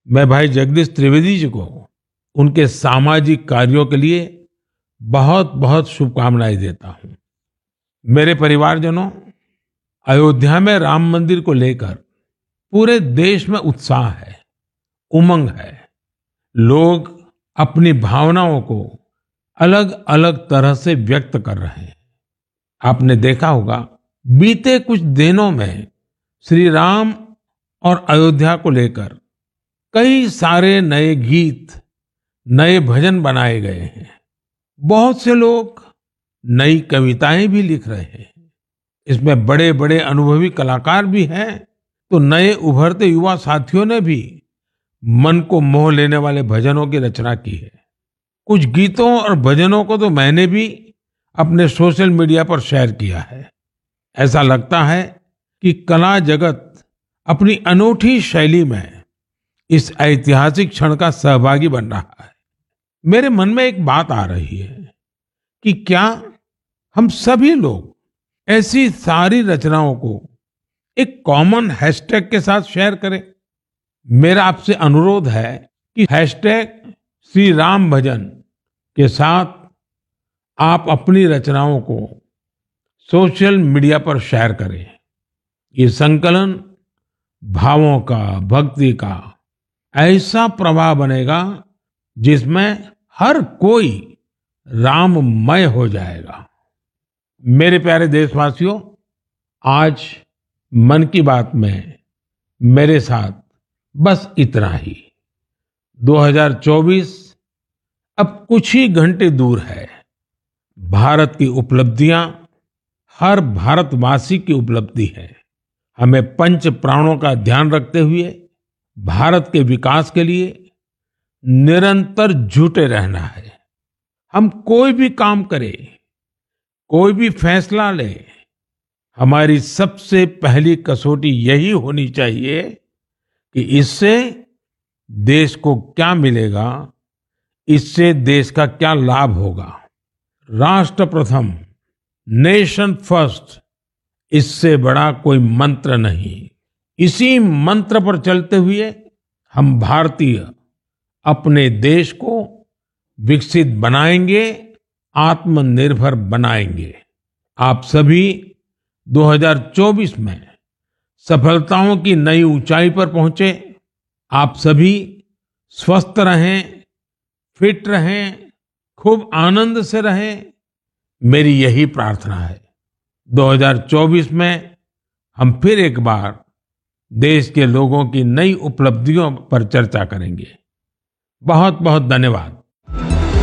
मैं भाई जगदीश त्रिवेदी जी को उनके सामाजिक कार्यों के लिए बहुत बहुत शुभकामनाएं देता हूं। मेरे परिवारजनों, अयोध्या में राम मंदिर को लेकर पूरे देश में उत्साह है, उमंग है। लोग अपनी भावनाओं को अलग अलग तरह से व्यक्त कर रहे हैं। आपने देखा होगा, बीते कुछ दिनों में श्री राम और अयोध्या को लेकर कई सारे नए गीत, नए भजन बनाए गए हैं। बहुत से लोग नई कविताएं भी लिख रहे हैं। इसमें बड़े बड़े अनुभवी कलाकार भी हैं, तो नए उभरते युवा साथियों ने भी मन को मोह लेने वाले भजनों की रचना की है। कुछ गीतों और भजनों को तो मैंने भी अपने सोशल मीडिया पर शेयर किया है। ऐसा लगता है कि कला जगत अपनी अनूठी शैली में इस ऐतिहासिक क्षण का सहभागी बन रहा है। मेरे मन में एक बात आ रही है कि क्या हम सभी लोग ऐसी सारी रचनाओं को एक कॉमन हैशटैग के साथ शेयर करें। मेरा आपसे अनुरोध है कि हैशटैग श्री राम भजन के साथ आप अपनी रचनाओं को सोशल मीडिया पर शेयर करें। ये संकलन भावों का, भक्ति का ऐसा प्रवाह बनेगा जिसमें हर कोई राममय हो जाएगा। मेरे प्यारे देशवासियों, आज मन की बात में मेरे साथ बस इतना ही। 2024 अब कुछ ही घंटे दूर है। भारत की उपलब्धियां हर भारतवासी की उपलब्धि है। हमें पंच प्राणों का ध्यान रखते हुए भारत के विकास के लिए निरंतर जुटे रहना है। हम कोई भी काम करें, कोई भी फैसला लें, हमारी सबसे पहली कसौटी यही होनी चाहिए कि इससे देश को क्या मिलेगा, इससे देश का क्या लाभ होगा। राष्ट्र प्रथम, नेशन फर्स्ट, इससे बड़ा कोई मंत्र नहीं। इसी मंत्र पर चलते हुए हम भारतीय अपने देश को विकसित बनाएंगे, आत्मनिर्भर बनाएंगे। आप सभी 2024 में सफलताओं की नई ऊंचाई पर पहुंचे। आप सभी स्वस्थ रहें, फिट रहें, खूब आनंद से रहें, मेरी यही प्रार्थना है। 2024 में हम फिर एक बार देश के लोगों की नई उपलब्धियों पर चर्चा करेंगे। बहुत बहुत धन्यवाद।